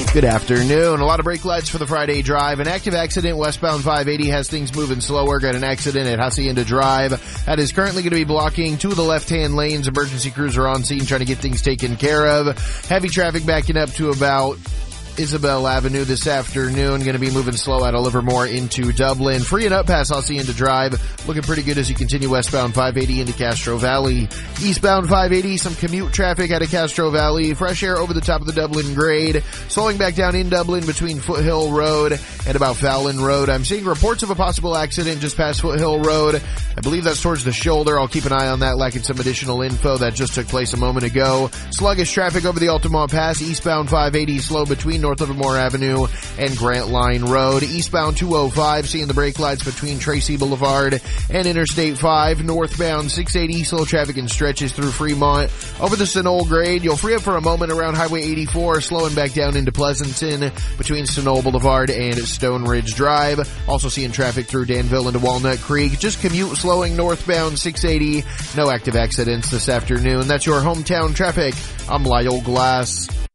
Good afternoon. A lot of brake lights for the Friday drive. An active accident westbound 580 has things moving slower. Got an accident at Hacienda Drive. That is currently going to be blocking two of the left-hand lanes. Emergency crews are on scene trying to get things taken care of. Heavy traffic backing up to about Isabel Avenue this afternoon. Going to be moving slow out of Livermore into Dublin. Freeing up past Hacienda Drive. Looking pretty good as you continue westbound 580 into Castro Valley. Eastbound 580, some commute traffic out of Castro Valley. Fresh air over the top of the Dublin grade. Slowing back down in Dublin between Foothill Road and about Fallon Road. I'm seeing reports of a possible accident just past Foothill Road. I believe that's towards the shoulder. I'll keep an eye on that, lacking some additional info. That just took place a moment ago. Sluggish traffic over the Altamont Pass. Eastbound 580 slow between North Livermore Avenue and Grant Line Road. Eastbound 205 seeing the brake lights between Tracy Boulevard and Interstate 5. Northbound 680 slow traffic and stretches through Fremont. Over the Sunol grade, you'll free up for a moment around Highway 84, slowing back down into Pleasanton between Sunol Boulevard and Stone Ridge Drive. Also seeing traffic through Danville into Walnut Creek. Just commute slowing northbound 680. No active accidents this afternoon. That's your hometown traffic. I'm Lyle Glass.